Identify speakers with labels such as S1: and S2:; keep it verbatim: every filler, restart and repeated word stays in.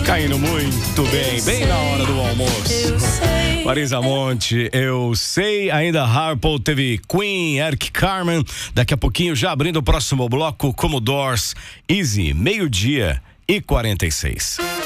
S1: Caindo muito bem, bem na hora do almoço. Marisa Monte, eu sei. Ainda Harpo, teve Queen, Eric Carmen. Daqui a pouquinho, já abrindo o próximo bloco, Commodores, Easy, meio-dia e quarenta e seis.